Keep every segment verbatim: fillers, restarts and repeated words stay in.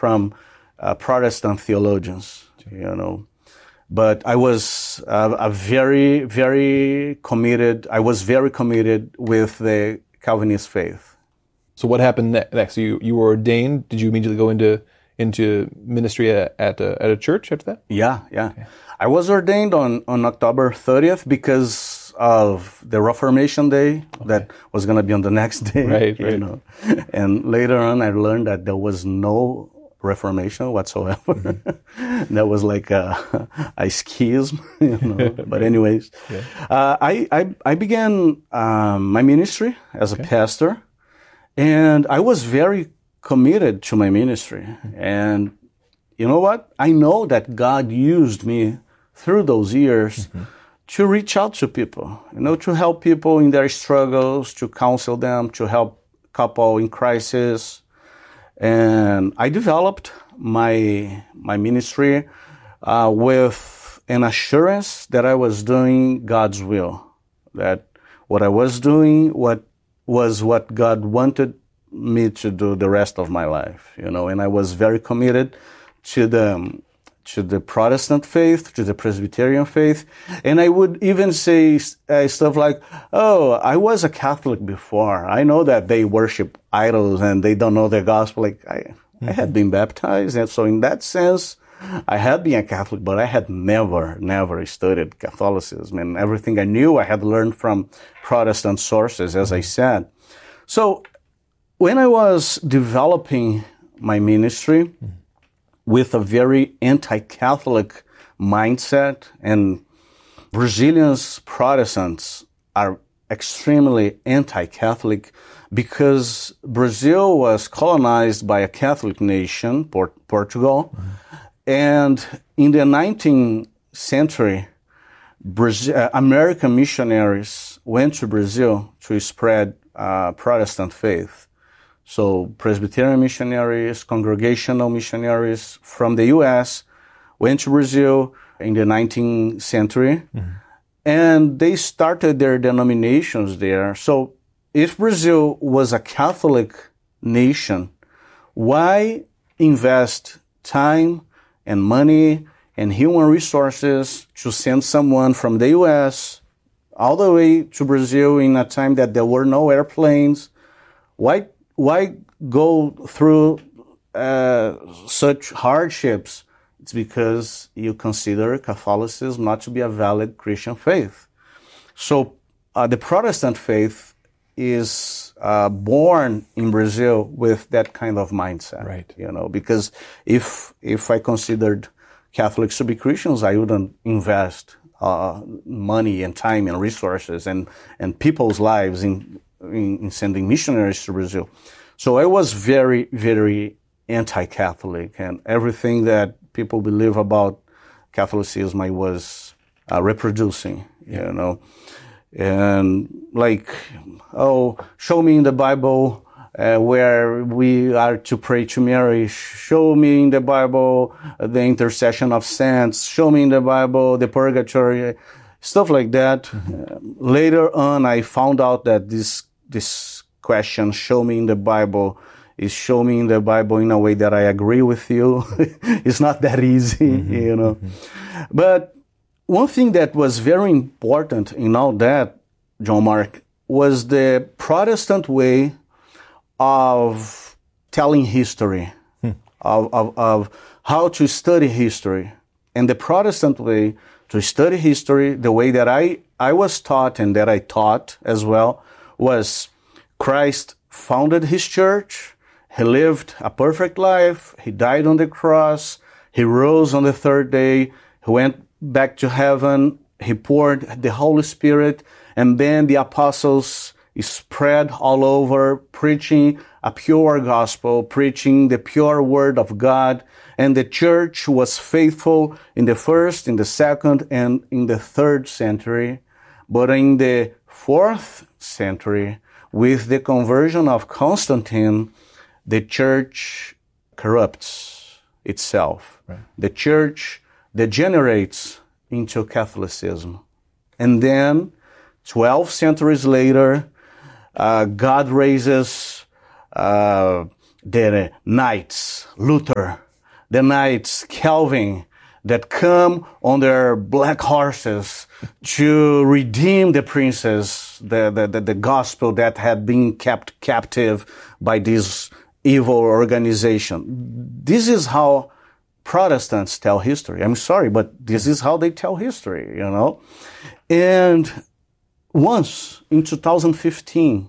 from uh, Protestant theologians, you know. But I was uh, a very, very committed, I was very committed with the Calvinist faith. So what happened ne- next? You you were ordained. Did you immediately go into into ministry at at a, at a church after that? Yeah, yeah. Okay. I was ordained on, on October thirtieth because of the Reformation Day okay. that was going to be on the next day. Right, you right. know. And later on, I learned that there was no Reformation whatsoever. Mm-hmm. That was like a, a schism, you know. But anyways, yeah. uh, I, I I began um, my ministry as okay. a pastor, and I was very committed to my ministry. Mm-hmm. And you know what? I know that God used me through those years mm-hmm. to reach out to people, you know, to help people in their struggles, to counsel them, to help couple in crisis. And I developed my my ministry uh, with an assurance that I was doing God's will, that what I was doing what was what God wanted me to do the rest of my life, you know. And I was very committed to the to the Protestant faith, to the Presbyterian faith, and I would even say uh, stuff like, "Oh, I was a Catholic before. I know that they worship idols and they don't know the gospel." Like I, mm-hmm. I had been baptized, and so in that sense, I had been a Catholic, but I had never, never studied Catholicism, and everything I knew I had learned from Protestant sources, as I said. So when I was developing my ministry, mm-hmm. with a very anti-Catholic mindset, and Brazilians Protestants are extremely anti-Catholic because Brazil was colonized by a Catholic nation, Port- Portugal, mm-hmm. and in the nineteenth century, Brazil, uh, American missionaries went to Brazil to spread uh, Protestant faith. So Presbyterian missionaries, Congregational missionaries from the U S went to Brazil in the nineteenth century, mm-hmm. and they started their denominations there. So if Brazil was a Catholic nation, why invest time and money and human resources to send someone from the U S all the way to Brazil in a time that there were no airplanes? Why Why go through uh, such hardships? It's because you consider Catholicism not to be a valid Christian faith. So uh, the Protestant faith is uh, born in Brazil with that kind of mindset, right? You know, because if if I considered Catholics to be Christians, I wouldn't invest uh, money and time and resources and and people's lives in. In, in sending missionaries to Brazil. So I was very, very anti-Catholic, and everything that people believe about Catholicism I was uh, reproducing, you know. And like, oh, show me in the Bible uh, where we are to pray to Mary. Show me in the Bible the intercession of saints. Show me in the Bible the purgatory. Stuff like that. Mm-hmm. Uh, later on, I found out that this this question, show me in the Bible, is show me in the Bible in a way that I agree with you. It's not that easy, mm-hmm. you know. Mm-hmm. But one thing that was very important in all that, John Mark, was the Protestant way of telling history, hmm. of, of, of how to study history. And the Protestant way to study history, the way that I, I was taught and that I taught as well, was Christ founded his church, he lived a perfect life, he died on the cross, he rose on the third day, he went back to heaven, he poured the Holy Spirit, and then the apostles spread all over, preaching a pure gospel, preaching the pure word of God, and the church was faithful in the first, in the second, and in the third century. But in the fourth century, with the conversion of Constantine, the church corrupts itself. Right. The church degenerates into Catholicism. And then, twelve centuries later, uh, God raises uh, the knights, Luther, the knights, Calvin, that come on their black horses to redeem the princes, the, the, the, the gospel that had been kept captive by this evil organization. This is how Protestants tell history. I'm sorry, but this is how they tell history, you know. And once in two thousand fifteen,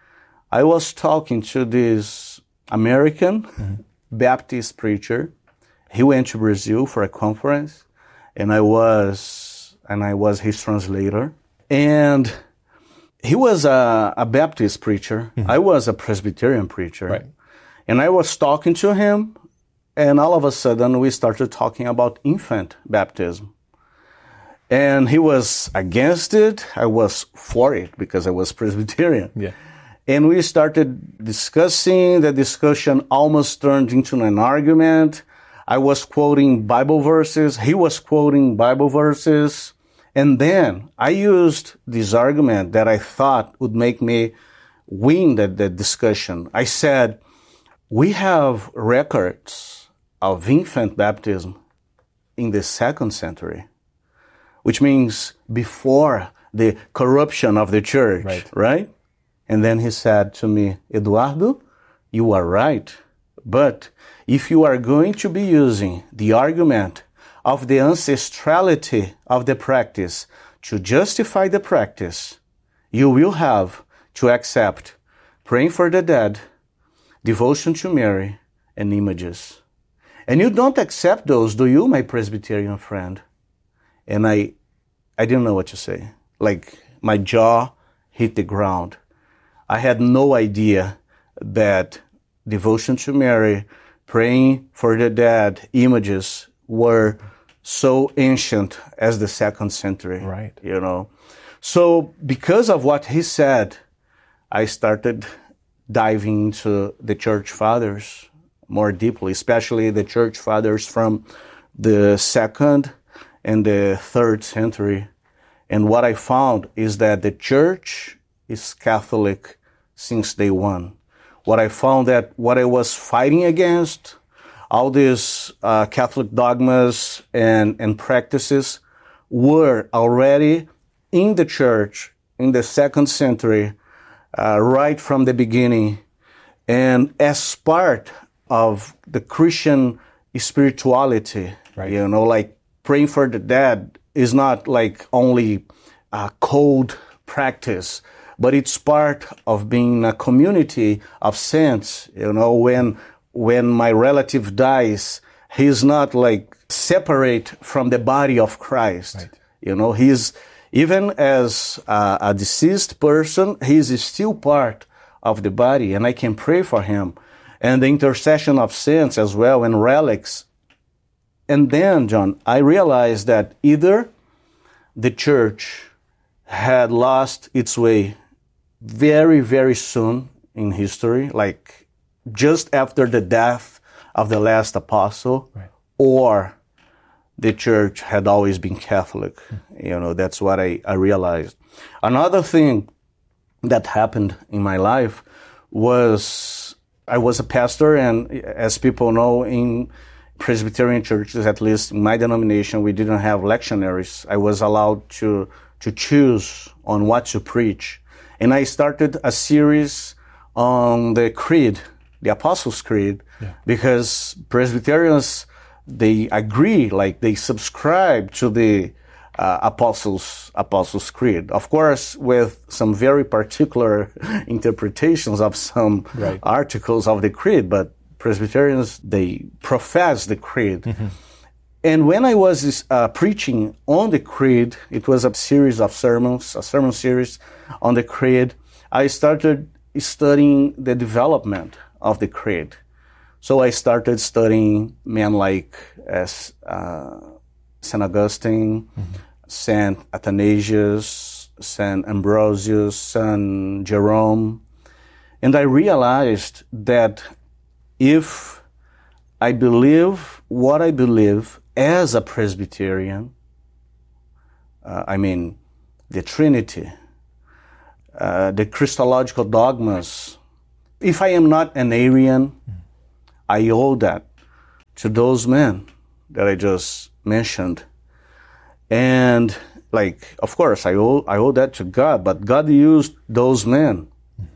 I was talking to this American mm-hmm. Baptist preacher. He went to Brazil for a conference, and I was and I was his translator. And he was a, a Baptist preacher. Mm-hmm. I was a Presbyterian preacher. Right. And I was talking to him, and all of a sudden we started talking about infant baptism. And he was against it. I was for it because I was Presbyterian. Yeah. And we started discussing. The discussion almost turned into an argument. I was quoting Bible verses. He was quoting Bible verses. And then I used this argument that I thought would make me win the, the discussion. I said, we have records of infant baptism in the second century, which means before the corruption of the church, right? right? And then he said to me, Eduardo, you are right. But if you are going to be using the argument of the ancestrality of the practice to justify the practice, you will have to accept praying for the dead, devotion to Mary, and images. And you don't accept those, do you, my Presbyterian friend? And I, I didn't know what to say. Like, my jaw hit the ground. I had no idea that devotion to Mary, praying for the dead, images were so ancient as the second century. Right. You know. So because of what he said, I started diving into the church fathers more deeply, especially the church fathers from the second and the third century. And what I found is that the church is Catholic since day one. What I found that what I was fighting against, all these uh, Catholic dogmas and, and practices were already in the church in the second century, uh, right from the beginning. And as part of the Christian spirituality, right. You know, like praying for the dead is not like only a cold practice, but it's part of being a community of saints. You know, when when my relative dies, he's not like separate from the body of Christ. Right. You know, he's even as a, a deceased person, he's still part of the body, and I can pray for him. And the intercession of saints as well, and relics. And then, John, I realized that either the church had lost its way very, very soon in history, like just after the death of the last apostle, right. Or the church had always been Catholic. Mm. You know, that's what I, I realized. Another thing that happened in my life was I was a pastor, and as people know, in Presbyterian churches, at least in my denomination, we didn't have lectionaries. I was allowed to to choose on what to preach. And I started a series on the Creed, the Apostles' Creed, yeah. Because Presbyterians, they agree, like they subscribe to the uh, Apostles' Apostles' Creed. Of course, with some very particular interpretations of some right. articles of the Creed, but Presbyterians, they profess the Creed. Mm-hmm. And when I was uh, preaching on the Creed, it was a series of sermons, a sermon series on the Creed, I started studying the development of the Creed. So I started studying men like uh, uh, Saint Augustine, mm-hmm. Saint Athanasius, Saint Ambrosius, Saint Jerome. And I realized that if I believe what I believe as a Presbyterian, uh, I mean, the Trinity, uh, the Christological dogmas, if I am not an Arian, I owe that to those men that I just mentioned. And like, of course, I owe, I owe that to God, but God used those men.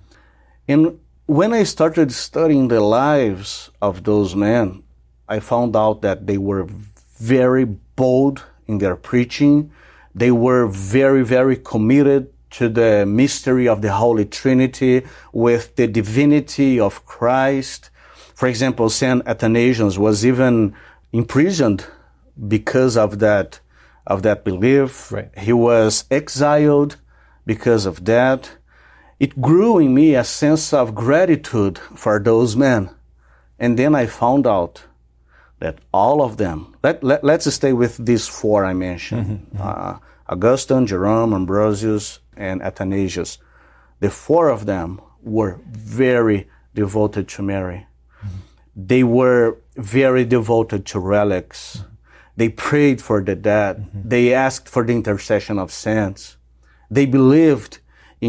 And when I started studying the lives of those men, I found out that they were very bold in their preaching. They were very, very committed to the mystery of the Holy Trinity with the divinity of Christ. For example, Saint Athanasius was even imprisoned because of that, of that belief. Right. He was exiled because of that. It grew in me a sense of gratitude for those men. And then I found out that all of them, let, let, let's stay with these four I mentioned, mm-hmm, mm-hmm. Uh, Augustine, Jerome, Ambrosius, and Athanasius. The four of them were very devoted to Mary. Mm-hmm. They were very devoted to relics. Mm-hmm. They prayed for the dead. Mm-hmm. They asked for the intercession of saints. They believed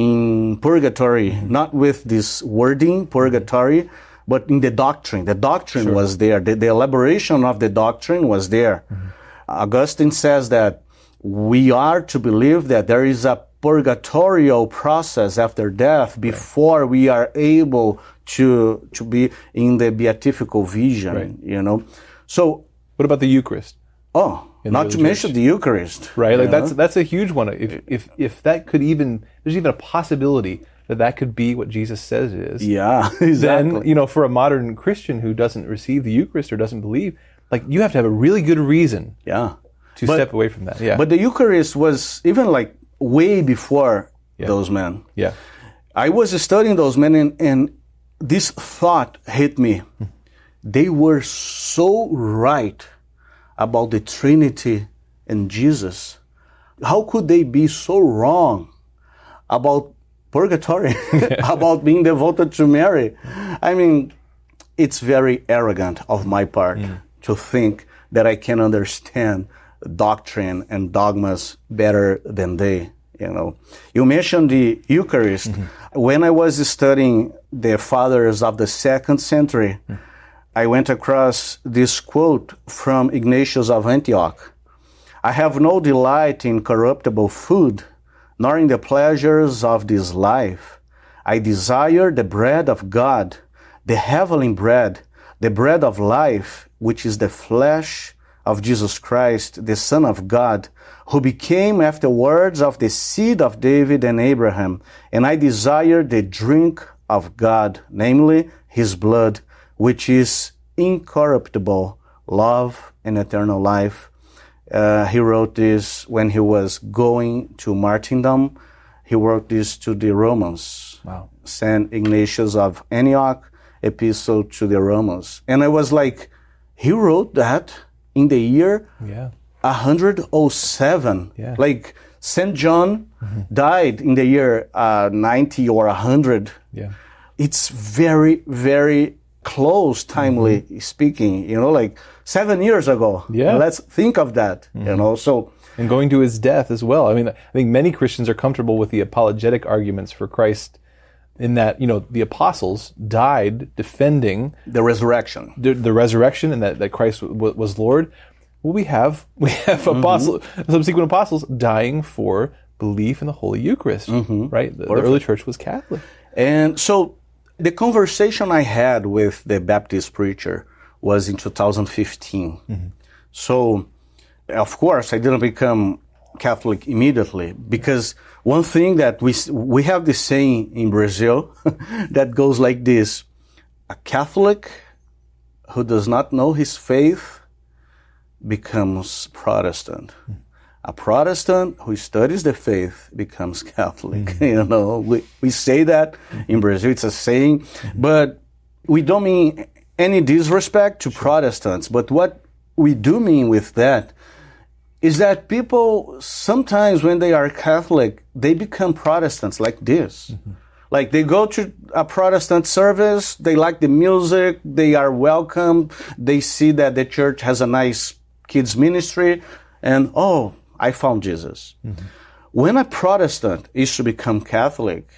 in purgatory, mm-hmm. not with this wording, purgatory, but in the doctrine. The doctrine sure. was there. The, the elaboration of the doctrine was there. Mm-hmm. Augustine says that we are to believe that there is a purgatorial process after death before right. we are able to to be in the beatifical vision, right. you know. So, what about the Eucharist? Oh, not to church. mention the Eucharist, right? Like know? that's that's a huge one. If if if that could even there's even a possibility that that could be what Jesus says it is. Yeah, exactly. Then, you know, for a modern Christian who doesn't receive the Eucharist or doesn't believe, like you have to have a really good reason. Yeah. To but, step away from that. Yeah. But the Eucharist was even like way before yeah. those men. Yeah. I was studying those men and, and this thought hit me. They were so right about the Trinity and Jesus. How could they be so wrong about purgatory, about being devoted to Mary? I mean, it's very arrogant of my part mm. to think that I can understand doctrine and dogmas better than they, you know. You mentioned the Eucharist. Mm-hmm. When I was studying the fathers of the second century, mm. I went across this quote from Ignatius of Antioch. I have no delight in corruptible food, nor in the pleasures of this life. I desire the bread of God, the heavenly bread, the bread of life, which is the flesh of Jesus Christ, the Son of God, who became afterwards of the seed of David and Abraham. And I desire the drink of God, namely his blood, which is incorruptible, love and eternal life. Uh, he wrote this when he was going to martyrdom. He wrote this to the Romans. Wow. Saint Ignatius of Antioch, Epistle to the Romans. And I was like, he wrote that in the year yeah. one hundred seven. Yeah. Like Saint John mm-hmm. died in the year uh, ninety or one hundred. Yeah. It's very, very close, timely mm-hmm. speaking, you know, like seven years ago. Yeah. Let's think of that, mm-hmm. you know, so. And going to his death as well. I mean, I think many Christians are comfortable with the apologetic arguments for Christ in that, you know, the apostles died defending the resurrection, the, the resurrection, and that, that Christ w- was Lord. Well, we have we have mm-hmm. apostles, subsequent apostles dying for belief in the Holy Eucharist, mm-hmm. right? The, the early church was Catholic, and so the conversation I had with the Baptist preacher was in two thousand fifteen. Mm-hmm. So, of course, I didn't become Catholic immediately, because one thing that we we have this saying in Brazil that goes like this: a Catholic who does not know his faith becomes Protestant. Mm. A Protestant who studies the faith becomes Catholic. Mm-hmm. You know, we, we say that in Brazil, it's a saying, mm-hmm. but we don't mean any disrespect to sure. Protestants. But what we do mean with that is that people sometimes when they are Catholic, they become Protestants like this. Mm-hmm. Like they go to a Protestant service, they like the music, they are welcome, they see that the church has a nice kids ministry, and oh, I found Jesus. Mm-hmm. When a Protestant is to become Catholic,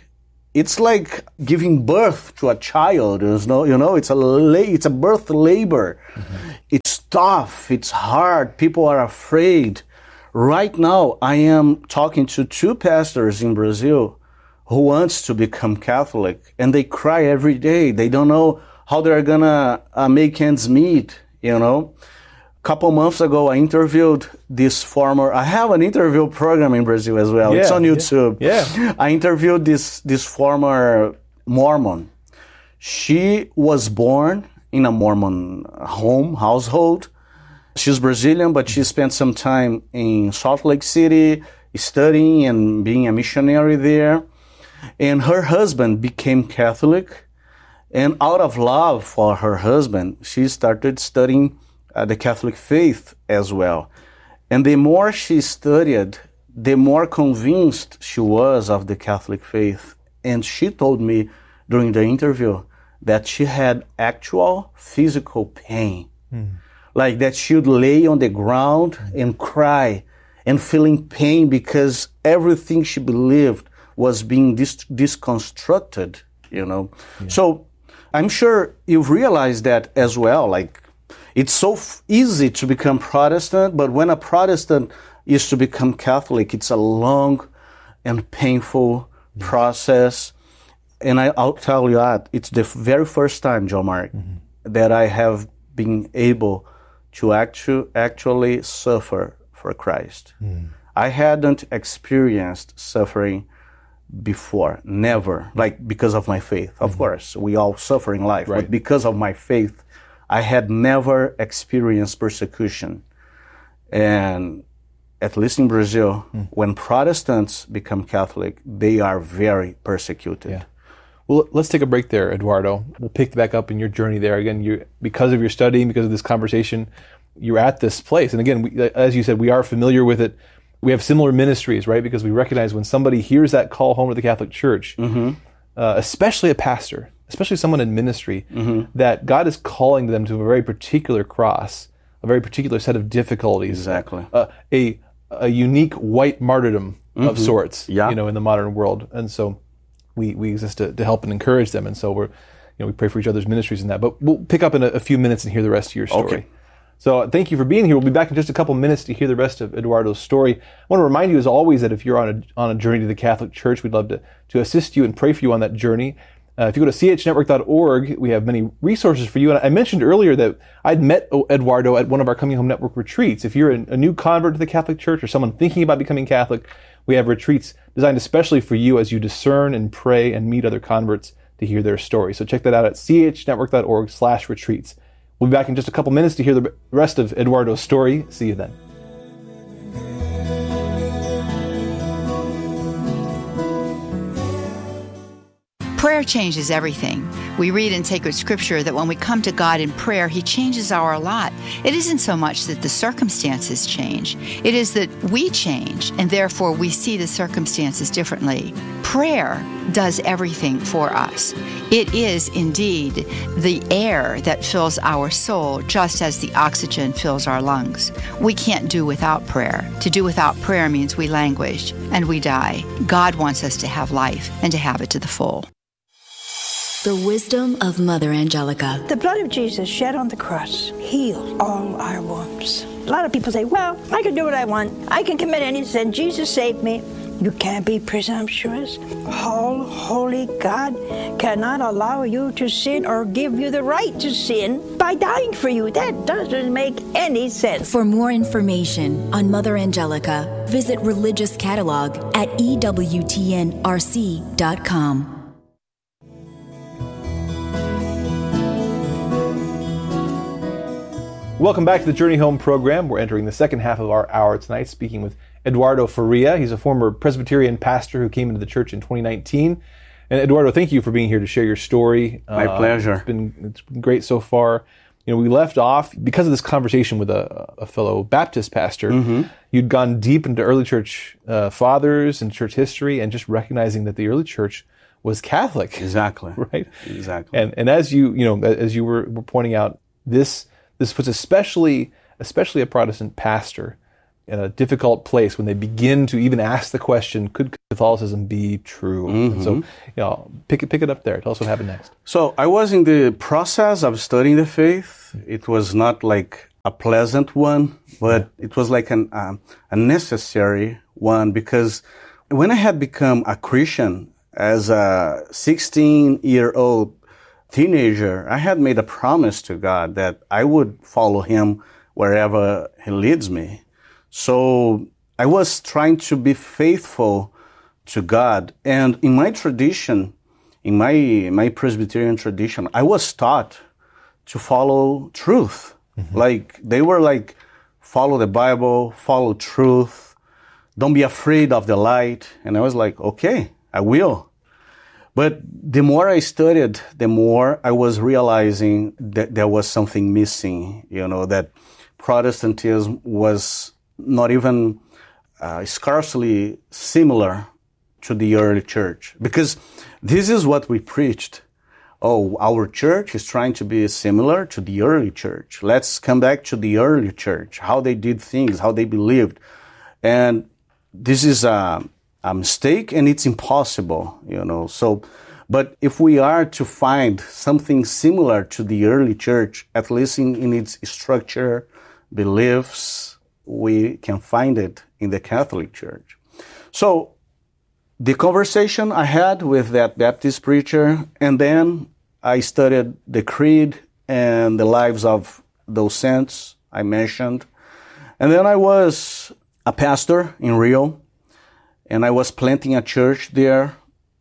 it's like giving birth to a child. You know, you know, it's a la- it's a birth labor. Mm-hmm. It's tough. It's hard. People are afraid. Right now, I am talking to two pastors in Brazil who wants to become Catholic, and they cry every day. They don't know how they're gonna uh, make ends meet. You know, a couple months ago, I interviewed this former. I have an interview program in Brazil as well. Yeah, it's on YouTube. Yeah. yeah. I interviewed this this former Mormon. She was born in a Mormon home household. She's Brazilian, but she spent some time in Salt Lake City studying and being a missionary there. And her husband became Catholic. And out of love for her husband, she started studying uh, the Catholic faith as well. And the more she studied, the more convinced she was of the Catholic faith. And she told me during the interview that she had actual physical pain. Mm. Like that she would lay on the ground and cry and feeling pain because everything she believed was being dis- disconstructed, you know. Yeah. So I'm sure you've realized that as well. Like, it's so f- easy to become Protestant, but when a Protestant is to become Catholic, it's a long and painful yes. process. And I, I'll tell you that it's the very first time, John Mark, mm-hmm. that I have been able to actu- actually suffer for Christ. Mm. I hadn't experienced suffering before, never, like because of my faith. Of mm-hmm. course, we all suffer in life, right. but because of my faith, I had never experienced persecution. And at least in Brazil, mm. when Protestants become Catholic, they are very persecuted. Yeah. Well, let's take a break there, Eduardo. We'll pick back up in your journey there. Again, you because of your studying, because of this conversation, you're at this place. And again, we, as you said, we are familiar with it. We have similar ministries, right? Because we recognize when somebody hears that call home to the Catholic Church, mm-hmm. uh, especially a pastor, especially someone in ministry, mm-hmm. that God is calling them to a very particular cross, a very particular set of difficulties. Exactly. Uh, a a unique white martyrdom mm-hmm. of sorts, yeah. you know, in the modern world. And so we we exist to, to help and encourage them. And so we're, you know, we pray for each other's ministries in that. But we'll pick up in a, a few minutes and hear the rest of your story. Okay. So thank you for being here. We'll be back in just a couple minutes to hear the rest of Eduardo's story. I want to remind you, as always, that if you're on a on a journey to the Catholic Church, we'd love to, to assist you and pray for you on that journey. Uh, if you go to c h network dot org, we have many resources for you. And I mentioned earlier that I'd met Eduardo at one of our Coming Home Network retreats. If you're a, a new convert to the Catholic Church or someone thinking about becoming Catholic, we have retreats designed especially for you as you discern and pray and meet other converts to hear their story. So check that out at c h network dot org slash retreats. We'll be back in just a couple minutes to hear the rest of Eduardo's story. See you then. Prayer changes everything. We read in sacred scripture that when we come to God in prayer, He changes our lot. It isn't so much that the circumstances change. It is that we change, and therefore we see the circumstances differently. Prayer does everything for us. It is indeed the air that fills our soul, just as the oxygen fills our lungs. We can't do without prayer. To do without prayer means we languish and we die. God wants us to have life and to have it to the full. The wisdom of Mother Angelica. The blood of Jesus shed on the cross healed all our wounds. A lot of people say, well, I can do what I want. I can commit any sin. Jesus saved me. You can't be presumptuous. All holy God cannot allow you to sin or give you the right to sin by dying for you. That doesn't make any sense. For more information on Mother Angelica, visit Religious Catalog at E W T N R C dot com. Welcome back to the Journey Home program. We're entering the second half of our hour tonight, speaking with Eduardo Faria. He's a former Presbyterian pastor who came into the church in twenty nineteen. And Eduardo, thank you for being here to share your story. My uh, pleasure. It's been, it's been great so far. You know, we left off because of this conversation with a, a fellow Baptist pastor. Mm-hmm. You'd gone deep into early church uh, fathers and church history, and just recognizing that the early church was Catholic. Exactly. Right. Exactly. And and as you you know as you were, were pointing out, this. This puts especially, especially a Protestant pastor in a difficult place when they begin to even ask the question, could Catholicism be true? Mm-hmm. And so, you know, pick it, pick it up there. Tell us what happened next. So I was in the process of studying the faith. It was not like a pleasant one, but it was like an, um, a necessary one, because when I had become a Christian as a sixteen-year-old teenager, I had made a promise to God that I would follow Him wherever He leads me. So I was trying to be faithful to God. And in my tradition, in my, my Presbyterian tradition, I was taught to follow truth. Mm-hmm. Like, they were like, follow the Bible, follow truth, don't be afraid of the light. And I was like, okay, I will. But the more I studied, the more I was realizing that there was something missing, you know, that Protestantism was not even uh, scarcely similar to the early church. Because this is what we preached. Oh, our church is trying to be similar to the early church. Let's come back to the early church, how they did things, how they believed. And this is a, a mistake, and it's impossible, you know. So, but if we are to find something similar to the early church, at least in, in its structure, beliefs, we can find it in the Catholic Church. So, the conversation I had with that Baptist preacher, and then I studied the creed and the lives of those saints I mentioned. And then I was a pastor in Rio, and I was planting a church there.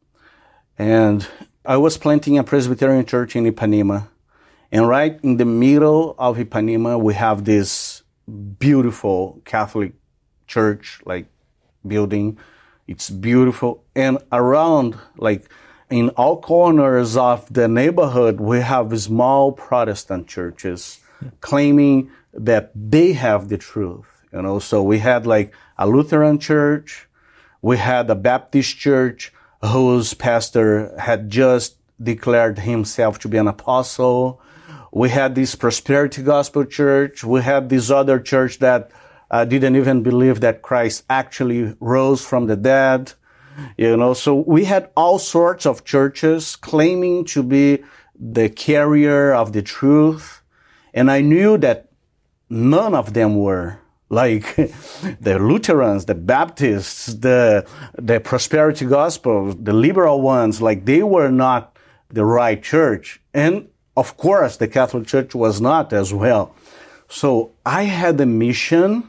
And I was planting a Presbyterian church in Ipanema. And right in the middle of Ipanema, we have this beautiful Catholic church, like, building. It's beautiful. And around, like, in all corners of the neighborhood, we have small Protestant churches claiming that they have the truth. You know, so we had like a Lutheran church, we had a Baptist church whose pastor had just declared himself to be an apostle. We had this Prosperity Gospel Church. We had this other church that uh, didn't even believe that Christ actually rose from the dead. You know, so we had all sorts of churches claiming to be the carrier of the truth. And I knew that none of them were. Like the Lutherans, the Baptists, the, the Prosperity Gospel, the liberal ones, like they were not the right church. And of course, the Catholic Church was not as well. So I had the mission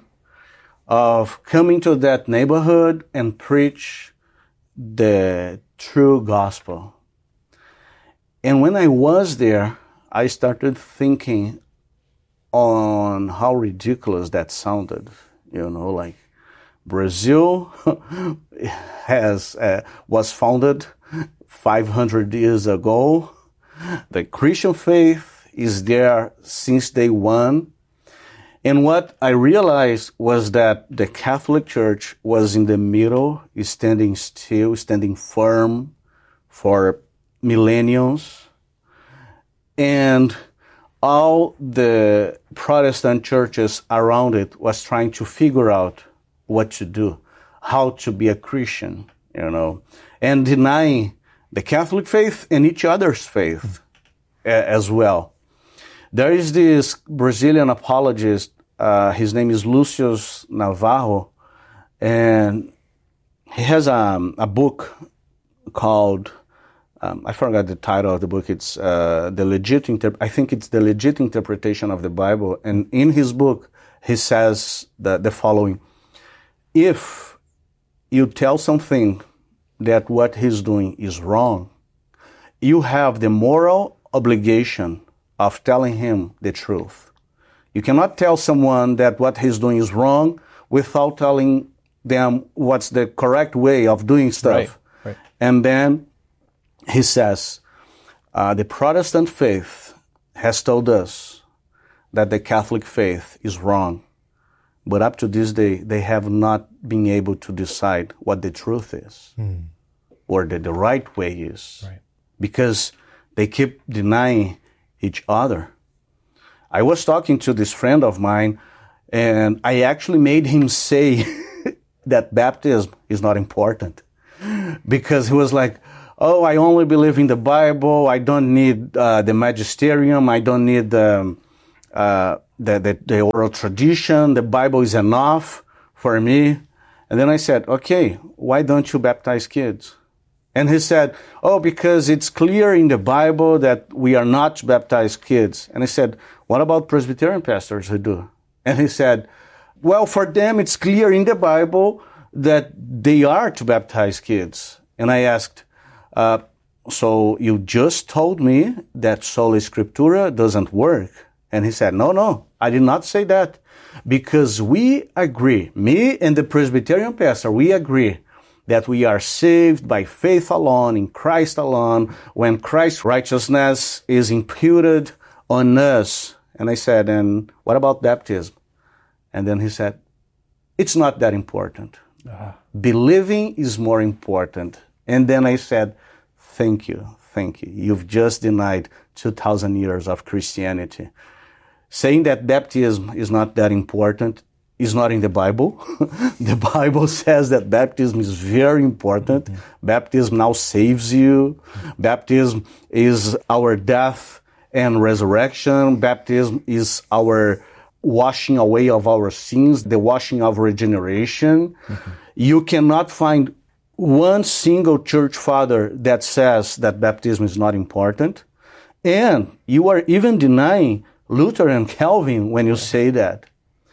of coming to that neighborhood and preach the true gospel. And when I was there, I started thinking on how ridiculous that sounded. You know, like Brazil has uh, was founded five hundred years ago. The Christian faith is there since day one. And what I realized was that the Catholic Church was in the middle, standing still, standing firm for millenniums. And all the Protestant churches around it was trying to figure out what to do, how to be a Christian, you know, and denying the Catholic faith and each other's faith as well. There is this Brazilian apologist, uh, his name is Lucius Navarro, and he has um, a book called, um, I forgot the title of the book, it's uh, the legit, inter- I think it's the legit interpretation of the Bible, and in his book, he says the, the following: if you tell something that what he's doing is wrong, you have the moral obligation of telling him the truth. You cannot tell someone that what he's doing is wrong without telling them what's the correct way of doing stuff. Right, right. And then he says, uh, the Protestant faith has told us that the Catholic faith is wrong. But up to this day, they have not been able to decide what the truth is mm. or that the right way is. Right. Because they keep denying each other. I was talking to this friend of mine, And I actually made him say that baptism is not important. Because he was like, oh, I only believe in the Bible. I don't need uh, the magisterium. I don't need the, uh, the, the, the oral tradition. The Bible is enough for me. And then I said, okay, why don't you baptize kids? And he said, oh, because it's clear in the Bible that we are not to baptize kids. And I said, what about Presbyterian pastors who do? And he said, well, for them it's clear in the Bible that they are to baptize kids. And I asked, uh, so you just told me that sola scriptura doesn't work? And he said, no, no, I did not say that. Because we agree, me and the Presbyterian pastor, we agree that we are saved by faith alone, in Christ alone, when Christ's righteousness is imputed on us. And I said, and what about baptism? And then he said, it's not that important. Uh-huh. Believing is more important. And then I said, thank you, thank you. You've just denied two thousand years of Christianity. Saying that baptism is not that important is not in the Bible. The Bible says that baptism is very important. Mm-hmm. Baptism now saves you. Mm-hmm. Baptism is our death and resurrection. Baptism is our washing away of our sins, the washing of regeneration. Mm-hmm. You cannot find one single church father that says that baptism is not important. And you are even denying Luther and Calvin when you say that.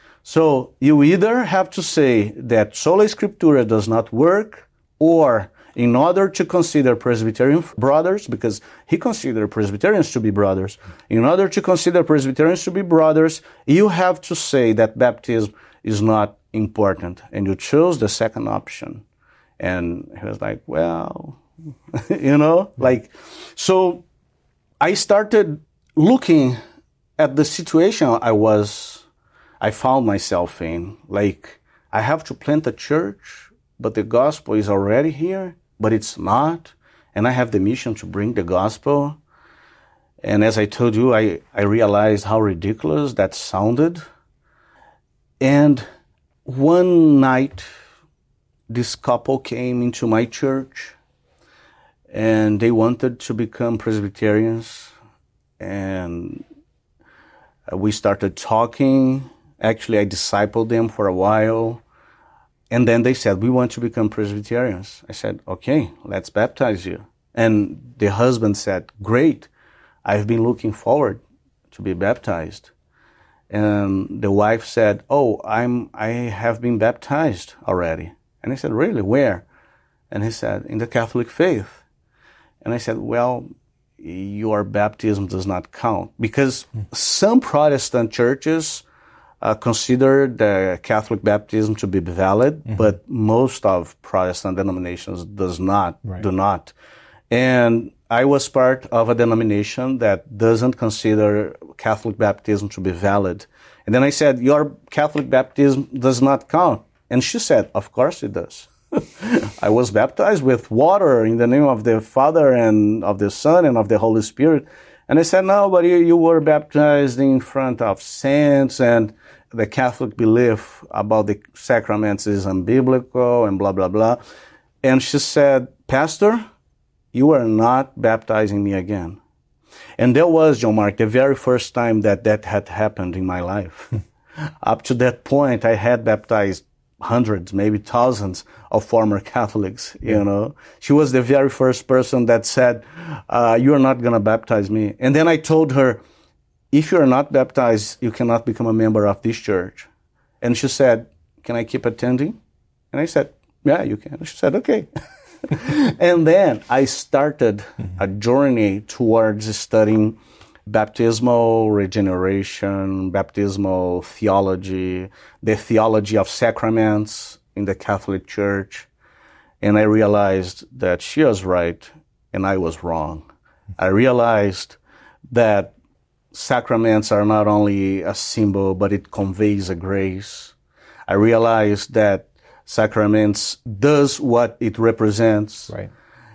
So you either have to say that sola scriptura does not work, or in order to consider Presbyterian brothers, because he considered Presbyterians to be brothers, in order to consider Presbyterians to be brothers, you have to say that baptism is not important. And you chose the second option. And he was like, well, you know, like, so I started looking at the situation I was, I found myself in. Like, I have to plant a church, but the gospel is already here, but it's not. And I have the mission to bring the gospel. And as I told you, I, I realized how ridiculous that sounded. And one night, this couple came into my church, and they wanted to become Presbyterians. And we started talking. Actually, I discipled them for a while. And then they said, we want to become Presbyterians. I said, okay, let's baptize you. And the husband said, great. I've been looking forward to be baptized. And the wife said, oh, I'm, I have been baptized already. And I said, really, where? And he said, in the Catholic faith. And I said, well, your baptism does not count. Because some Protestant churches uh, consider the Catholic baptism to be valid, mm-hmm. but most of Protestant denominations does not, right. do not. And I was part of a denomination that doesn't consider Catholic baptism to be valid. And then I said, your Catholic baptism does not count. And she said, of course it does. I was baptized with water in the name of the Father and of the Son and of the Holy Spirit. And I said, no, but you, you were baptized in front of saints, and the Catholic belief about the sacraments is unbiblical and blah, blah, blah. And she said, Pastor, you are not baptizing me again. And that was, John Mark, the very first time that that had happened in my life. Up to that point, I had baptized hundreds, maybe thousands of former Catholics, you know. She was the very first person that said, uh, you're not going to baptize me. And then I told her, if you're not baptized, you cannot become a member of this church. And she said, can I keep attending? And I said, yeah, you can. She said, okay. And then I started a journey towards studying baptismal regeneration, baptismal theology, the theology of sacraments in the Catholic Church. And I realized that she was right and I was wrong. I realized that sacraments are not only a symbol, but it conveys a grace. I realized that sacraments does what it represents. Right.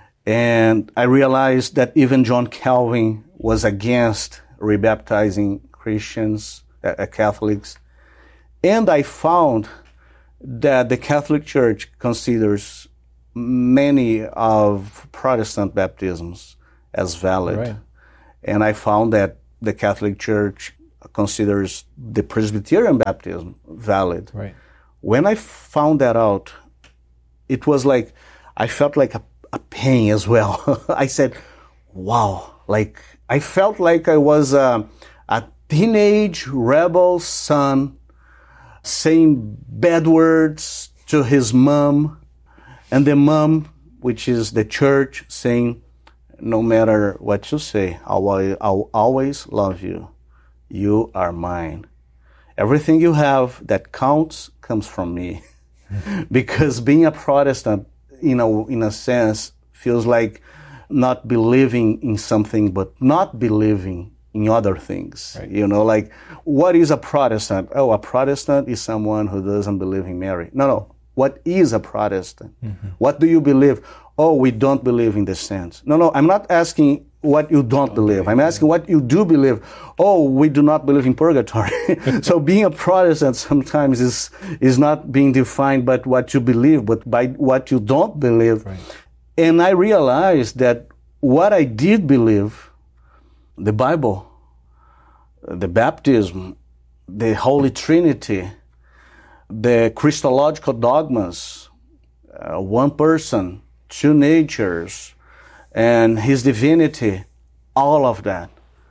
And I realized that even John Calvin was against rebaptizing Christians, uh, Catholics. And I found that the Catholic Church considers many of Protestant baptisms as valid. Right. And I found that the Catholic Church considers the Presbyterian baptism valid. Right. When I found that out, it was like, I felt like a, a pain as well. I said, wow, like, I felt like I was a, a teenage rebel son saying bad words to his mom, and the mom, which is the church, saying, no matter what you say, I'll, I'll always love you. You are mine. Everything you have that counts comes from me. Because being a Protestant, you know, in a sense, feels like not believing in something, but not believing in other things. Right. You know, like, what is a Protestant? Oh, a Protestant is someone who doesn't believe in Mary. No, no. What is a Protestant? Mm-hmm. What do you believe? Oh, we don't believe in the saints. No, no, I'm not asking what you don't okay. believe. I'm asking what you do believe. Oh, we do not believe in purgatory. So being a Protestant sometimes is is not being defined by what you believe, but by what you don't believe. Right. And I realized that what I did believe, the Bible, the baptism, the Holy Trinity, the Christological dogmas, uh, one person, two natures, and his divinity, all of that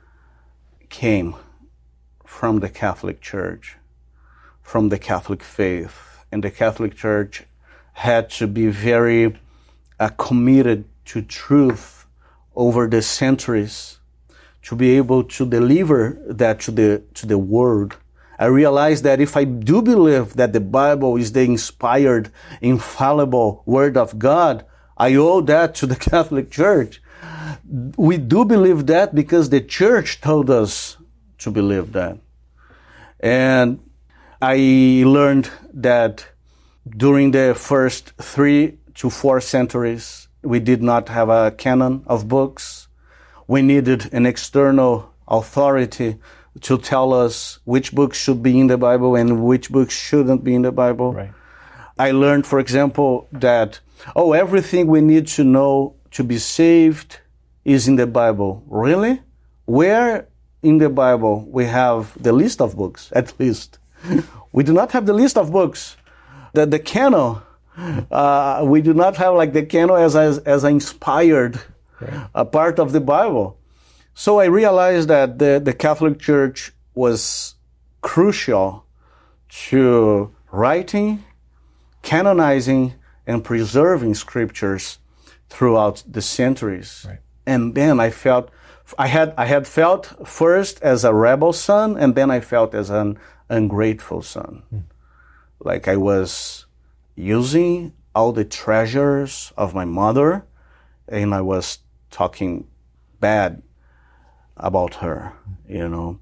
came from the Catholic Church, from the Catholic faith. And the Catholic Church had to be very uh, committed to truth over the centuries to be able to deliver that to the to the world. I realized that if I do believe that the Bible is the inspired, infallible Word of God, I owe that to the Catholic Church. We do believe that because the Church told us to believe that. And I learned that during the first three to four centuries, we did not have a canon of books. We needed an external authority to tell us which books should be in the Bible and which books shouldn't be in the Bible. Right. I learned, for example, that, oh, everything we need to know to be saved is in the Bible. Really? Where in the Bible we have the list of books, at least? We do not have the list of books. The, the canon, uh, we do not have like the canon as as, as an inspired right. uh, part of the Bible. So I realized that the, the Catholic Church was crucial to writing, canonizing, and preserving scriptures throughout the centuries. Right. And then I felt, I had, I had felt first as a rebel son, and then I felt as an ungrateful son. Mm. Like I was using all the treasures of my mother, and I was talking bad about her, you know.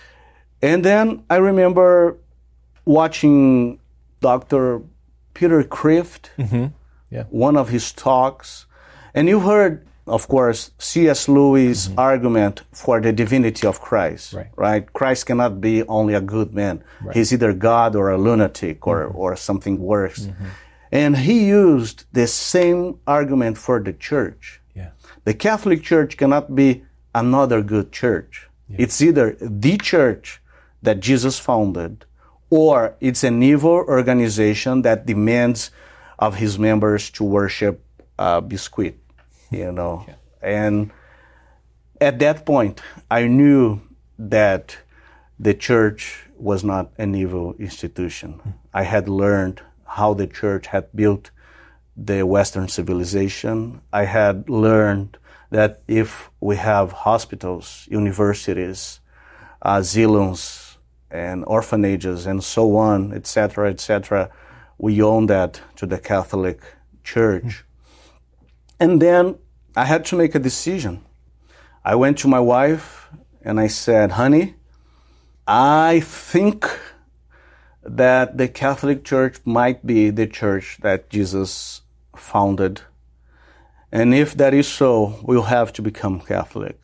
And then I remember watching Doctor Peter Kreeft, mm-hmm. yeah. one of his talks, and you heard, of course, C S Lewis' mm-hmm. argument for the divinity of Christ, right? right? Christ cannot be only a good man. Right. He's either God or a lunatic or, mm-hmm. or something worse. Mm-hmm. And he used the same argument for the church. Yeah. The Catholic Church cannot be another good church. Yeah. It's either the church that Jesus founded, or it's an evil organization that demands of his members to worship uh, biscuit, you know. Yeah. And at that point, I knew that the church was not an evil institution. Mm. I had learned how the church had built the Western civilization. I had learned that if we have hospitals, universities, asylums, and orphanages, and so on, et cetera, et cetera, we own that to the Catholic Church. Mm. And then I had to make a decision. I went to my wife and I said, honey, I think that the Catholic Church might be the church that Jesus founded. And if that is so, we'll have to become Catholic.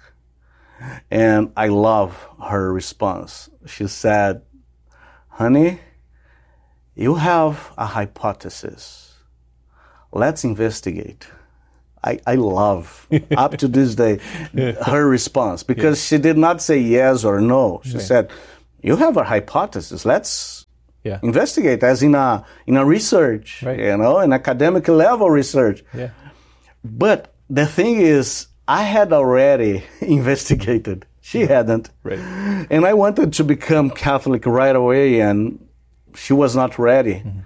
And I love her response. She said, honey, you have a hypothesis. Let's investigate. I, I love, up to this day, her response, because yeah. she did not say yes or no. She yeah. said, you have a hypothesis. Let's yeah. investigate, as in a in a research, right. you know, an academic level research. Yeah. But the thing is, I had already investigated. She hadn't. Right. And I wanted to become Catholic right away, and she was not ready. Mm-hmm.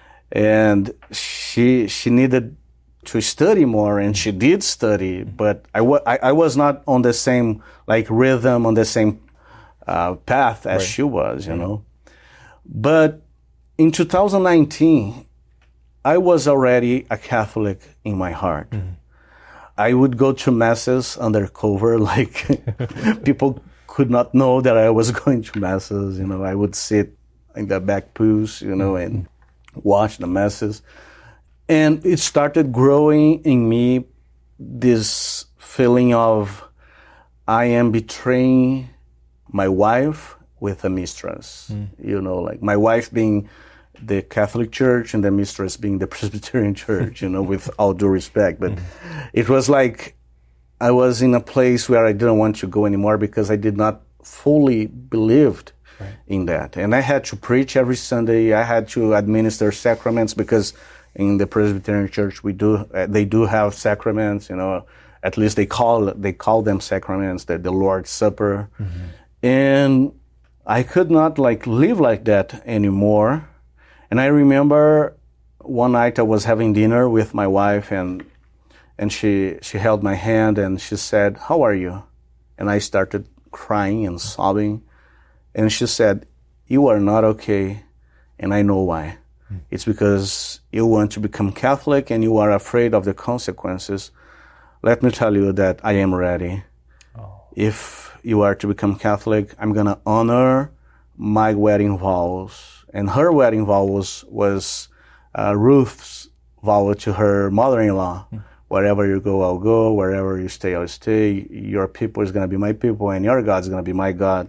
And she she needed to study more, and she did study, but I, wa- I, I was not on the same like rhythm, on the same uh, path as right. she was, you know. But in two thousand nineteen, I was already a Catholic in my heart. Mm-hmm. I would go to masses undercover, like people could not know that I was going to masses, you know. I would sit in the back pews, you know, and watch the masses. And it started growing in me this feeling of I am betraying my wife with a mistress. Mm. You know, like my wife being the Catholic Church and the mistress being the Presbyterian Church, you know, with all due respect. But mm. it was like I was in a place where I didn't want to go anymore because I did not fully believed right. in that. And I had to preach every Sunday. I had to administer sacraments because in the Presbyterian Church, we do uh, they do have sacraments, you know. At least they call they call them sacraments, the, the Lord's Supper, mm-hmm. and I could not like live like that anymore. And I remember one night I was having dinner with my wife, and and she she held my hand and she said, "How are you?" And I started crying and sobbing, and she said, "You are not okay, and I know why." It's because you want to become Catholic and you are afraid of the consequences. Let me tell you that I am ready. Oh. If you are to become Catholic, I'm going to honor my wedding vows. And her wedding vow was, was uh, Ruth's vow to her mother-in-law. Mm. Wherever you go, I'll go. Wherever you stay, I'll stay. Your people is going to be my people and your God is going to be my God.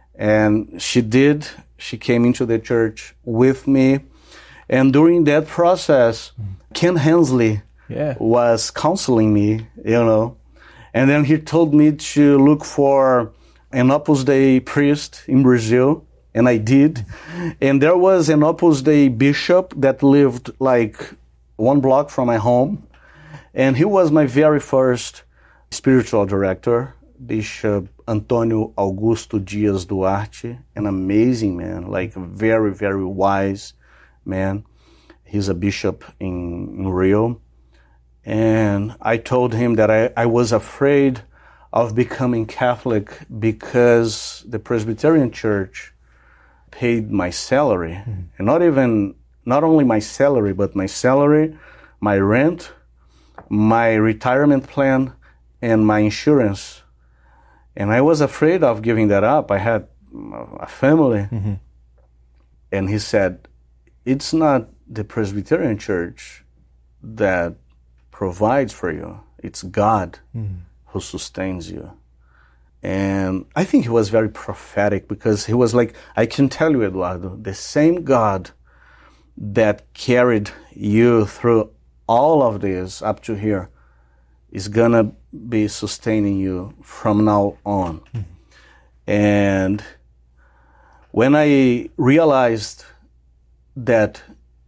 And she did. She came into the church with me. And during that process, Ken Hensley yeah. was counseling me, you know. And then he told me to look for an Opus Dei priest in Brazil, and I did. And there was an Opus Dei bishop that lived like one block from my home. And he was my very first spiritual director, Bishop Antônio Augusto Dias Duarte, an amazing man, like very, very wise man. He's a bishop in, in Rio. And I told him that I, I was afraid of becoming Catholic because the Presbyterian Church paid my salary. Mm-hmm. And not even, not only my salary, but my salary, my rent, my retirement plan, and my insurance. And I was afraid of giving that up. I had a family. Mm-hmm. And he said, it's not the Presbyterian Church that provides for you. It's God mm. who sustains you. And I think he was very prophetic because he was like, I can tell you, Eduardo, the same God that carried you through all of this up to here is going to be sustaining you from now on. Mm. And when I realized that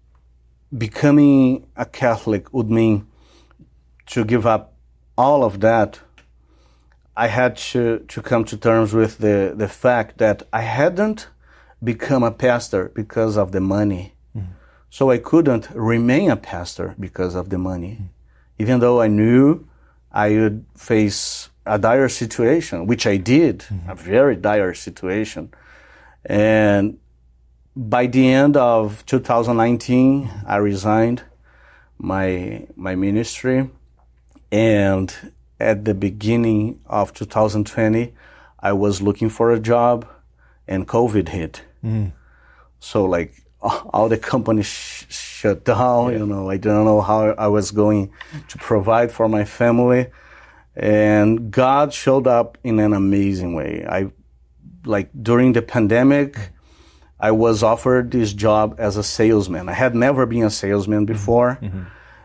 becoming a Catholic would mean to give up all of that, I had to, to come to terms with the, the fact that I hadn't become a pastor because of the money. Mm-hmm. So I couldn't remain a pastor because of the money. Mm-hmm. Even though I knew I would face a dire situation, which I did, mm-hmm. a very dire situation. And by the end of two thousand nineteen, I resigned my my ministry, and at the beginning of two thousand twenty, I was looking for a job, and COVID hit. Mm. So like all the companies sh- shut down. Yeah. You know, I didn't know how I was going to provide for my family, and God showed up in an amazing way. I like during the pandemic. I was offered this job as a salesman. I had never been a salesman before, mm-hmm.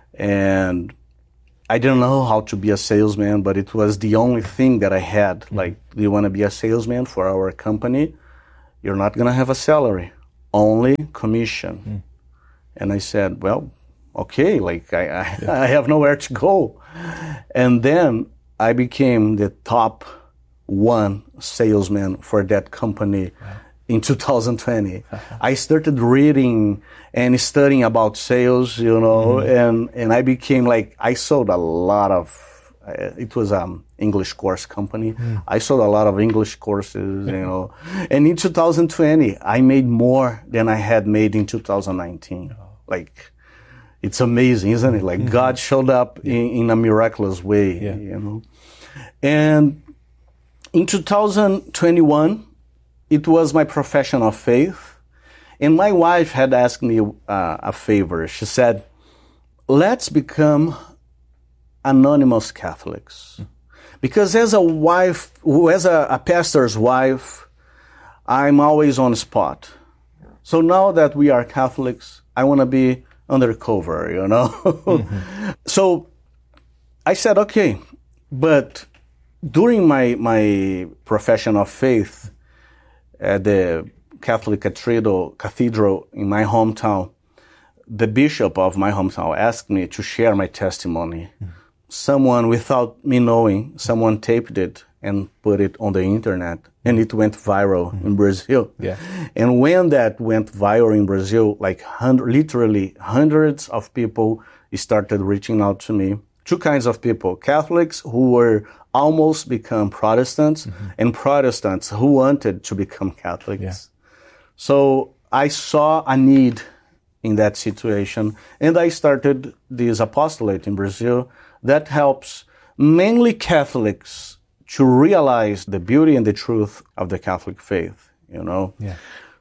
and I didn't know how to be a salesman, but it was the only thing that I had. Mm-hmm. Like, do you want to be a salesman for our company? You're not going to have a salary, only commission. Mm. And I said, well, okay, like I, I, yeah. I have nowhere to go. And then I became the top one salesman for that company. Wow. In two thousand twenty. I started reading and studying about sales, you know, mm-hmm. and, and I became like, I sold a lot of, uh, it was an um, English course company. Mm. I sold a lot of English courses, you know. And in two thousand twenty, I made more than I had made in two thousand nineteen. Oh. Like, it's amazing, isn't it? Like, mm-hmm. God showed up yeah. in, in a miraculous way, yeah. you know. And in two thousand twenty-one, it was my profession of faith, and my wife had asked me uh, a favor. She said, let's become anonymous Catholics. Mm. Because as a wife, as a, a pastor's wife, I'm always on the spot. So now that we are Catholics, I want to be undercover, you know? Mm-hmm. So I said, okay, but during my, my profession of faith, at the Catholic Cathedral, Cathedral in my hometown, the bishop of my hometown asked me to share my testimony. Mm. Someone, without me knowing, someone taped it and put it on the internet, and it went viral mm. in Brazil. Yeah. And when that went viral in Brazil, like hundred, literally hundreds of people started reaching out to me. Two kinds of people: Catholics who were almost become Protestants, mm-hmm. and Protestants who wanted to become Catholics. Yeah. So I saw a need in that situation, and I started this apostolate in Brazil that helps mainly Catholics to realize the beauty and the truth of the Catholic faith, you know. Yeah.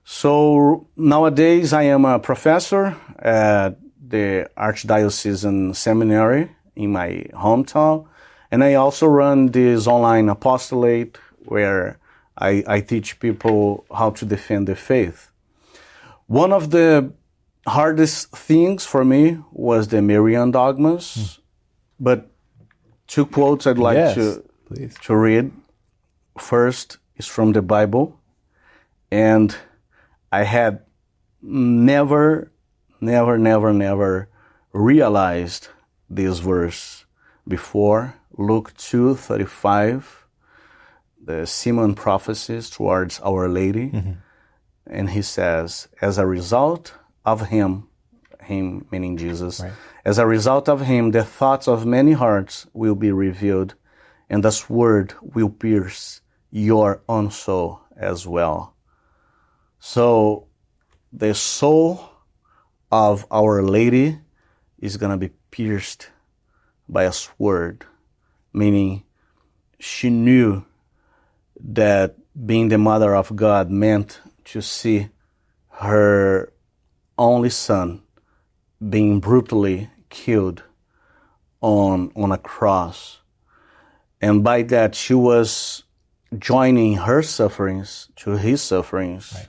So nowadays I am a professor at the Archdiocesan Seminary in my hometown. And I also run this online apostolate where I, I teach people how to defend the faith. One of the hardest things for me was the Marian dogmas. Mm. But two quotes I'd like yes, to, to read. First is from the Bible. And I had never, never, never, never realized this verse before. Luke two thirty-five, the Simeon prophecies towards Our Lady. Mm-hmm. And he says, as a result of him, him meaning Jesus, right. as a result of him, the thoughts of many hearts will be revealed, and this word will pierce your own soul as well. So the soul of Our Lady is going to be pierced by a sword. Meaning, she knew that being the mother of God meant to see her only son being brutally killed on, on a cross. And by that, she was joining her sufferings to his sufferings. Right.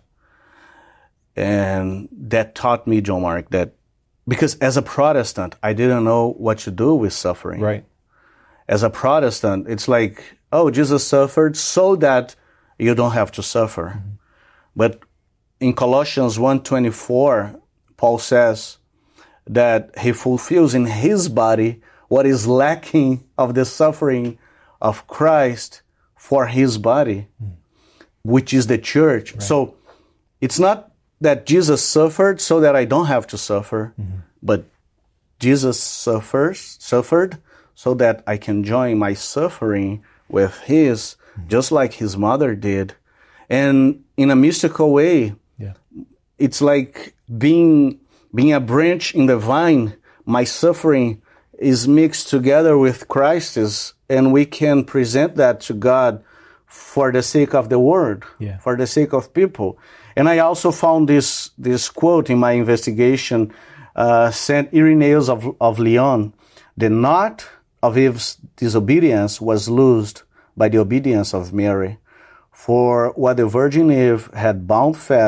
And that taught me, John Mark, that because as a Protestant, I didn't know what to do with suffering. Right. As a Protestant, it's like, oh, Jesus suffered so that you don't have to suffer. Mm-hmm. But in Colossians one twenty-four, Paul says that he fulfills in his body what is lacking of the suffering of Christ for his body, mm-hmm. which is the church. Right. So it's not that Jesus suffered so that I don't have to suffer, mm-hmm. but Jesus suffers, suffered so that I can join my suffering with his, mm-hmm. just like his mother did. And in a mystical way, yeah. it's like being being a branch in the vine. My suffering is mixed together with Christ's, and we can present that to God for the sake of the word, yeah. for the sake of people. And I also found this this quote in my investigation, uh, Saint Irenaeus of, of Lyon: the knot of Eve's disobedience was loosed by the obedience of Mary. For what the Virgin Eve had bound fast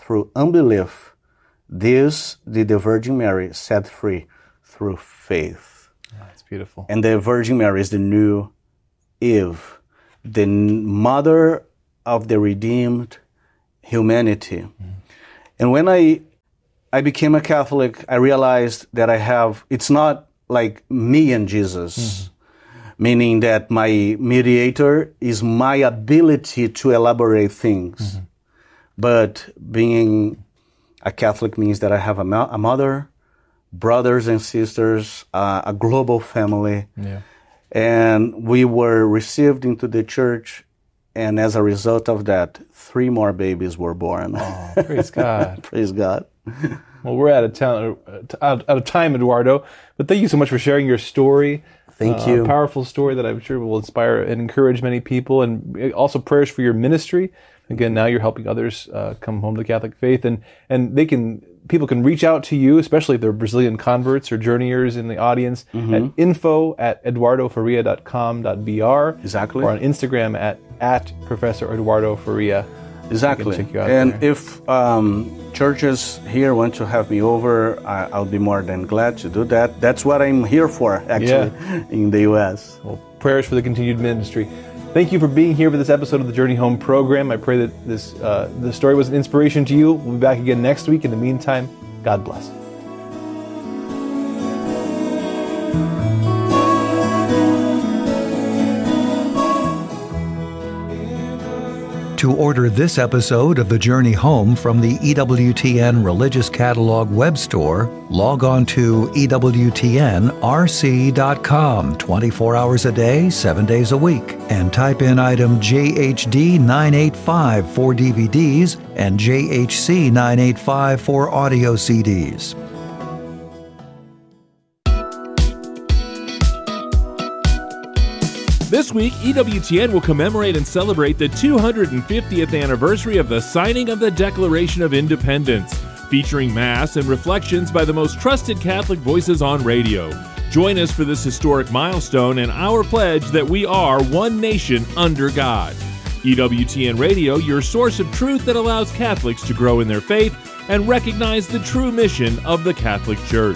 through unbelief. This did the Virgin Mary set free through faith. That's beautiful. And the Virgin Mary is the new Eve, the mother of the redeemed humanity. Mm. And when I I became a Catholic, I realized that I have, it's not like me and Jesus, mm. meaning that my mediator is my ability to elaborate things. Mm-hmm. But being a Catholic means that I have a, mo- a mother, brothers and sisters, uh, a global family. Yeah. And we were received into the church, and as a result of that, three more babies were born. Oh, praise God. Praise God. Well, we're out of, town, out of time, Eduardo, but thank you so much for sharing your story. Thank uh, you. A powerful story that I'm sure will inspire and encourage many people, and also prayers for your ministry. Again, now you're helping others uh, come home to the Catholic faith, and, and they can people can reach out to you, especially if they're Brazilian converts or journeyers in the audience, mm-hmm. at info at eduardo faria dot com dot b r. Exactly. Or on Instagram at, at Professor Eduardo Faria. Exactly. And there. if um, churches here want to have me over, I, I'll be more than glad to do that. That's what I'm here for, actually, yeah. in the U S. Well, prayers for the continued ministry. Thank you for being here for this episode of the Journey Home program. I pray that this uh, the story was an inspiration to you. We'll be back again next week. In the meantime, God bless. To order this episode of The Journey Home from the E W T N Religious Catalog web store, log on to E W T N R C dot com twenty-four hours a day, seven days a week, and type in item J H D nine eighty-five for D V Ds and J H C nine eighty-five for audio C Ds. This week, E W T N will commemorate and celebrate the two hundred fiftieth anniversary of the signing of the Declaration of Independence, featuring Mass and reflections by the most trusted Catholic voices on radio. Join us for this historic milestone and our pledge that we are one nation under God. E W T N Radio, your source of truth that allows Catholics to grow in their faith and recognize the true mission of the Catholic Church.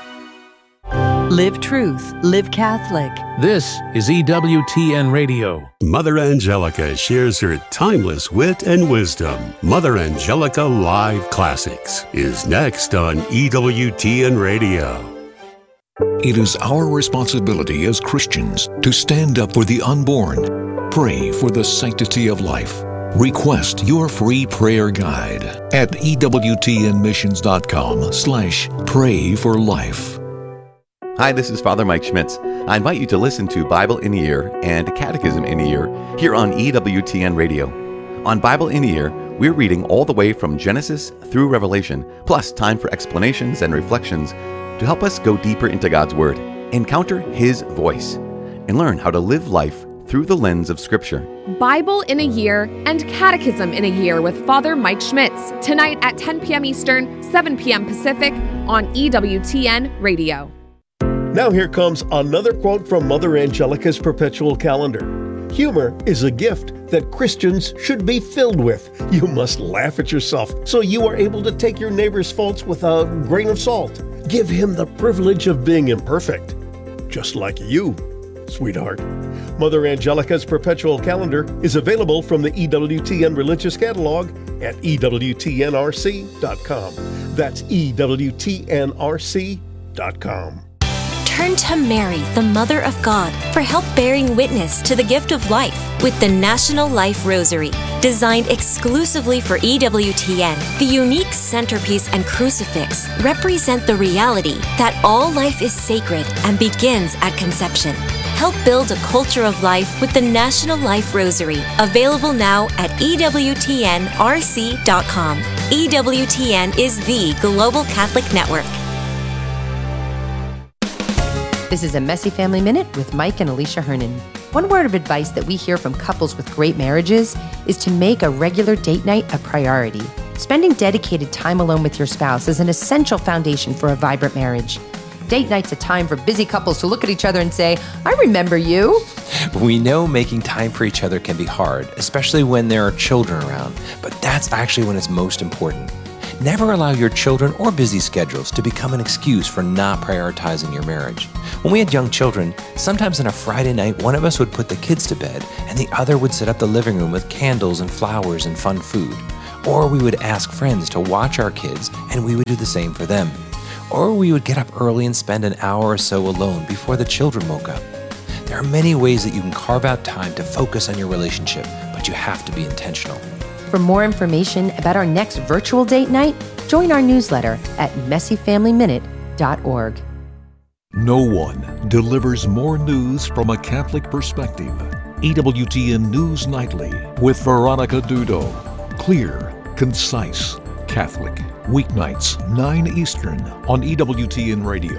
Live truth, live Catholic. This is E W T N Radio. Mother Angelica shares her timeless wit and wisdom. Mother Angelica Live Classics is next on E W T N Radio. It is our responsibility as Christians to stand up for the unborn, pray for the sanctity of life. Request your free prayer guide at ewtnmissions.com slash pray for life. Hi, this is Father Mike Schmitz. I invite you to listen to Bible in a Year and Catechism in a Year here on E W T N Radio. On Bible in a Year, we're reading all the way from Genesis through Revelation, plus time for explanations and reflections to help us go deeper into God's Word, encounter His voice, and learn how to live life through the lens of Scripture. Bible in a Year and Catechism in a Year with Father Mike Schmitz, tonight at ten p.m. Eastern, seven p.m. Pacific on E W T N Radio. Now here comes another quote from Mother Angelica's perpetual calendar. Humor is a gift that Christians should be filled with. You must laugh at yourself so you are able to take your neighbor's faults with a grain of salt. Give him the privilege of being imperfect, just like you, sweetheart. Mother Angelica's perpetual calendar is available from the E W T N Religious Catalog at E W T N R C dot com. That's E W T N R C dot com. Turn to Mary, the Mother of God, for help bearing witness to the gift of life with the National Life Rosary. Designed exclusively for E W T N, the unique centerpiece and crucifix represent the reality that all life is sacred and begins at conception. Help build a culture of life with the National Life Rosary, available now at E W T N R C dot com. E W T N is the global Catholic network. This is a Messy Family Minute with Mike and Alicia Hernan. One word of advice that we hear from couples with great marriages is to make a regular date night a priority. Spending dedicated time alone with your spouse is an essential foundation for a vibrant marriage. Date night's a time for busy couples to look at each other and say, I remember you. We know making time for each other can be hard, especially when there are children around, but that's actually when it's most important. Never allow your children or busy schedules to become an excuse for not prioritizing your marriage. When we had young children, sometimes on a Friday night, one of us would put the kids to bed and the other would set up the living room with candles and flowers and fun food. Or we would ask friends to watch our kids and we would do the same for them. Or we would get up early and spend an hour or so alone before the children woke up. There are many ways that you can carve out time to focus on your relationship, but you have to be intentional. For more information about our next virtual date night, join our newsletter at messy family minute dot org. No one delivers more news from a Catholic perspective. E W T N News Nightly with Veronica Dudo. Clear, concise, Catholic. Weeknights, nine Eastern on E W T N Radio.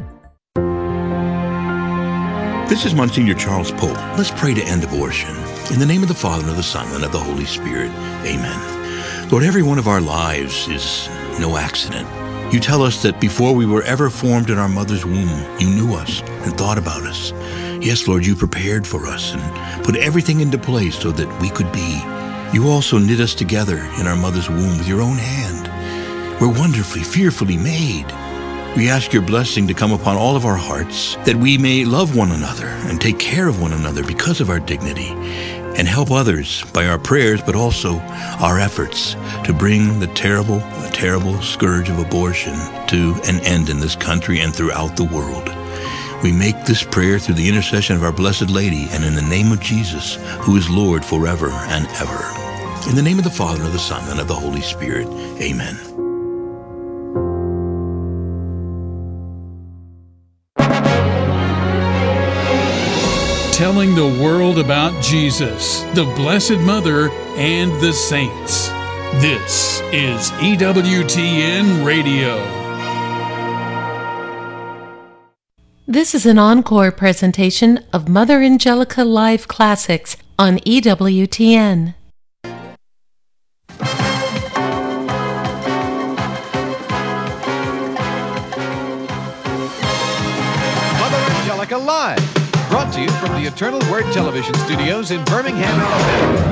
This is Monsignor Charles Pope. Let's pray to end abortion. In the name of the Father, and of the Son, and of the Holy Spirit. Amen. Lord, every one of our lives is no accident. You tell us that before we were ever formed in our mother's womb, you knew us and thought about us. Yes, Lord, you prepared for us and put everything into place so that we could be. You also knit us together in our mother's womb with your own hand. We're wonderfully, fearfully made. We ask your blessing to come upon all of our hearts, that we may love one another and take care of one another because of our dignity, and help others by our prayers, but also our efforts to bring the terrible, the terrible scourge of abortion to an end in this country and throughout the world. We make this prayer through the intercession of our Blessed Lady and in the name of Jesus, who is Lord forever and ever. In the name of the Father, and of the Son, and of the Holy Spirit. Amen. Telling the world about Jesus, the Blessed Mother, and the saints. This is E W T N Radio. This is an encore presentation of Mother Angelica Live Classics on E W T N. Mother Angelica Live. Brought to you from the Eternal Word Television Studios in Birmingham, Alabama.